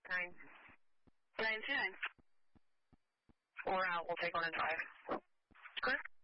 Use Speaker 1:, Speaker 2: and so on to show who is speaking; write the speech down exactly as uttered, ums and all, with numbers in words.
Speaker 1: Nine.
Speaker 2: Nine two nine.
Speaker 1: We're out. We'll take one and five.
Speaker 2: Clear.